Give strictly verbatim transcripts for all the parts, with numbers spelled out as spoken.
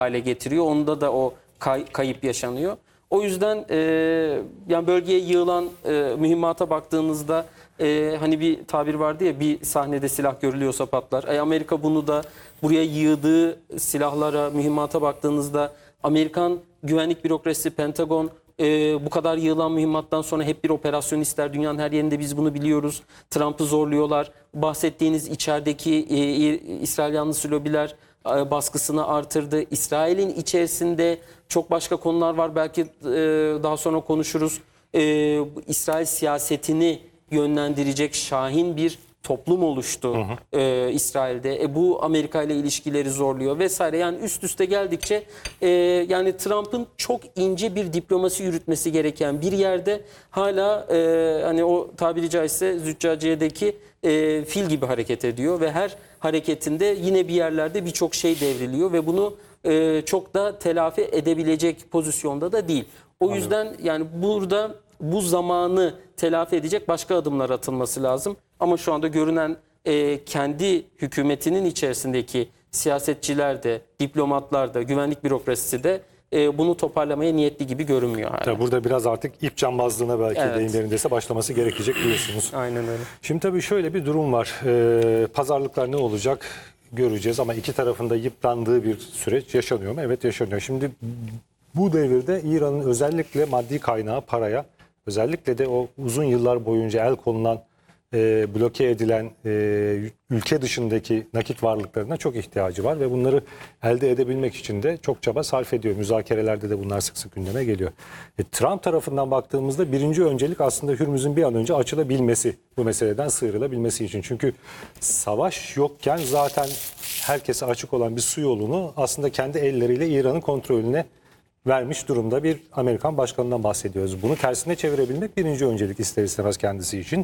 hale getiriyor. Onda da o kay, kayıp yaşanıyor. O yüzden e, yani bölgeye yığılan e, mühimmata baktığınızda e, hani bir tabir vardı ya, bir sahnede silah görülüyorsa patlar. E, Amerika bunu da buraya yığdığı silahlara, mühimmata baktığınızda Amerikan güvenlik bürokrasisi, Pentagon e, bu kadar yığılan mühimmattan sonra hep bir operasyon ister. Dünyanın her yerinde biz bunu biliyoruz. Trump'ı zorluyorlar. Bahsettiğiniz içerideki e, İsrail yanlısı lobiler e, baskısını artırdı. İsrail'in içerisinde çok başka konular var. Belki e, daha sonra konuşuruz. E, İsrail siyasetini yönlendirecek şahin bir toplum oluştu hı hı. E, İsrail'de. E, bu Amerika ile ilişkileri zorluyor vesaire. Yani üst üste geldikçe e, yani Trump'ın çok ince bir diplomasi yürütmesi gereken bir yerde hala e, hani o tabiri caizse Züccaciye'deki e, fil gibi hareket ediyor ve her hareketinde yine bir yerlerde birçok şey devriliyor ve bunu e, çok da telafi edebilecek pozisyonda da değil. O Anladım. yüzden yani burada bu zamanı telafi edecek başka adımlar atılması lazım. Ama şu anda görünen e, kendi hükümetinin içerisindeki siyasetçiler de, diplomatlar da, güvenlik bürokrasisi de e, bunu toparlamaya niyetli gibi görünmüyor hala. Tabii burada biraz artık ip cambazlığına belki evet. deyim yerindeyse başlaması gerekecek diyorsunuz. Aynen öyle. Şimdi tabii şöyle bir durum var. Ee, pazarlıklar ne olacak göreceğiz ama iki tarafında yıprandığı bir süreç yaşanıyor mu? Evet, yaşanıyor. Şimdi bu devirde İran'ın özellikle maddi kaynağı, paraya, özellikle de o uzun yıllar boyunca el konulan, e, bloke edilen e, ülke dışındaki nakit varlıklarına çok ihtiyacı var ve bunları elde edebilmek için de çok çaba sarf ediyor. Müzakerelerde de bunlar sık sık gündeme geliyor. E, Trump tarafından baktığımızda birinci öncelik aslında Hürmüz'ün bir an önce açılabilmesi, bu meseleden sıyrılabilmesi için. Çünkü savaş yokken zaten herkese açık olan bir su yolunu aslında kendi elleriyle İran'ın kontrolüne vermiş durumda bir Amerikan başkanından bahsediyoruz. Bunu tersine çevirebilmek birinci öncelik ister istemez kendisi için.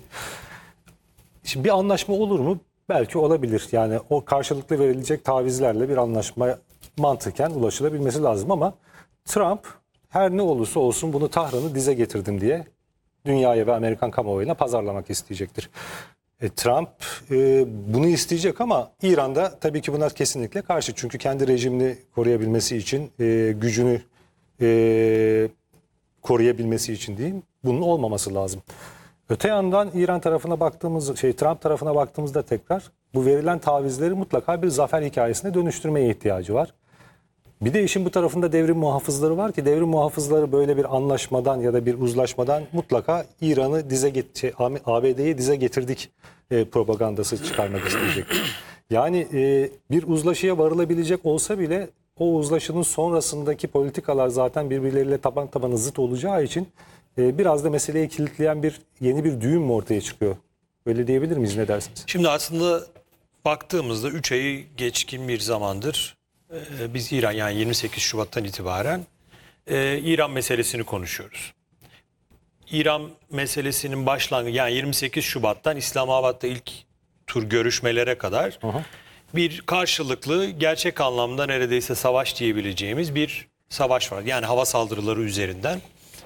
Şimdi bir anlaşma olur mu? Belki olabilir. Yani o karşılıklı verilecek tavizlerle bir anlaşma mantıken ulaşılabilmesi lazım ama Trump her ne olursa olsun bunu Tahran'ı dize getirdim diye dünyaya ve Amerikan kamuoyuna pazarlamak isteyecektir. E, Trump e, bunu isteyecek ama İran'da tabii ki buna kesinlikle karşı. Çünkü kendi rejimini koruyabilmesi için, e, gücünü e, koruyabilmesi için diyeyim, bunun olmaması lazım. Öte yandan İran tarafına baktığımız, şey Trump tarafına baktığımızda tekrar bu verilen tavizleri mutlaka bir zafer hikayesine dönüştürmeye ihtiyacı var. Bir de işin bu tarafında devrim muhafızları var ki devrim muhafızları böyle bir anlaşmadan ya da bir uzlaşmadan mutlaka İran'ı dize get A B D'yi dize getirdik e, propagandası çıkarmak isteyecek. Yani e, bir uzlaşıya varılabilecek olsa bile o uzlaşının sonrasındaki politikalar zaten birbirleriyle taban tabana zıt olacağı için e, biraz da meseleyi kilitleyen bir yeni bir düğüm mü ortaya çıkıyor? Öyle diyebilir miyiz, ne dersiniz? Şimdi aslında baktığımızda üç ayı geçkin bir zamandır e, biz İran, yani yirmi sekiz Şubat'tan itibaren e, İran meselesini konuşuyoruz. İran meselesinin başlangıcı, yani yirmi sekiz Şubat'tan İslamabad'da ilk tur görüşmelere kadar Aha. bir karşılıklı, gerçek anlamda neredeyse savaş diyebileceğimiz bir savaş var. Yani hava saldırıları üzerinden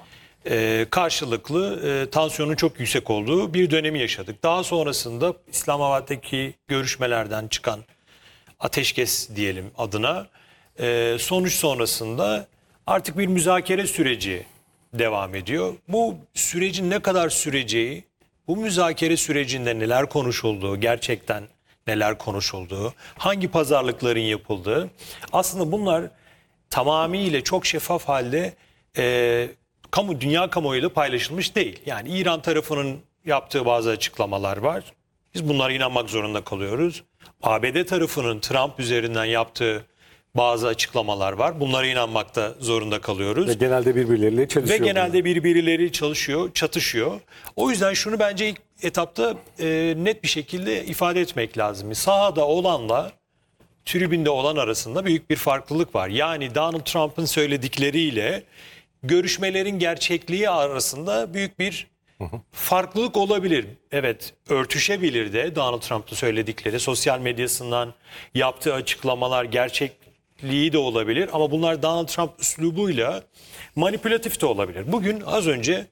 e, karşılıklı e, tansiyonun çok yüksek olduğu bir dönemi yaşadık. Daha sonrasında İslamabad'daki görüşmelerden çıkan ateşkes diyelim adına e, sonuç sonrasında artık bir müzakere süreci devam ediyor. Bu sürecin ne kadar süreceği, bu müzakere sürecinde neler konuşulduğu, gerçekten neler konuşulduğu, hangi pazarlıkların yapıldığı, aslında bunlar tamamıyla çok şeffaf halde e, kamu, dünya kamuoyuyla paylaşılmış değil. Yani İran tarafının yaptığı bazı açıklamalar var. Biz bunlara inanmak zorunda kalıyoruz. A B D tarafının Trump üzerinden yaptığı bazı açıklamalar var. Bunlara inanmakta zorunda kalıyoruz. Ve genelde birbirleriyle çalışıyor. Ve genelde birbirleri çalışıyor, çatışıyor. O yüzden şunu bence ilk etapta e, net bir şekilde ifade etmek lazım. Sahada olanla tribünde olan arasında büyük bir farklılık var. Yani Donald Trump'ın söyledikleriyle görüşmelerin gerçekliği arasında büyük bir farklılık olabilir. Evet, örtüşebilir de Donald Trump'ın söyledikleri, sosyal medyasından yaptığı açıklamalar gerçekliği de olabilir. Ama bunlar Donald Trump üslubuyla manipülatif de olabilir. Bugün az önce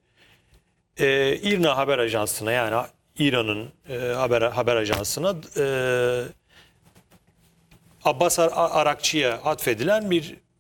e, İRNA haber ajansına, yani İran'ın e, haber haber ajansına e, Abbas Ar Arakçı'ya atfedilen bir